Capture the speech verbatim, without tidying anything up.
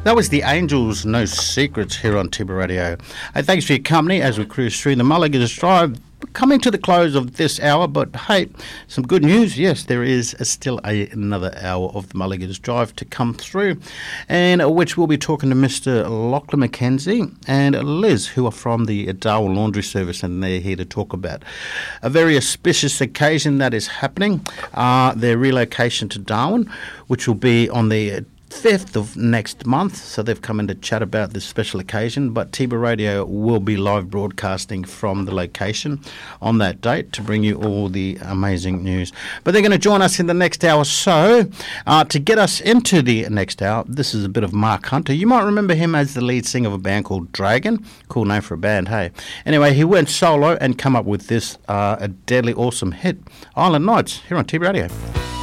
That was the Angels, No Secrets here on Tiba Radio. Hey, thanks for your company as we cruise through the Mulligataw's Drive. Coming to the close of this hour, but hey, some good news. Yes, there is still a, another hour of the Mulligataw's Drive to come through, and uh, which we'll be talking to Mister Lachlan McKenzie and Liz, who are from the Darwin Laundry Service, and they're here to talk about a very auspicious occasion that is happening, uh, their relocation to Darwin, which will be on the fifth of next month. So they've come in to chat about this special occasion, but Tiba Radio will be live broadcasting from the location on that date to bring you all the amazing news. But they're going to join us in the next hour. So uh, to get us into the next hour, this is a bit of Mark Hunter. You might remember him as the lead singer of a band called Dragon. Cool name for a band, hey. Anyway, he went solo and come up with this uh, a deadly awesome hit, Island Nights, here on Tiba Radio.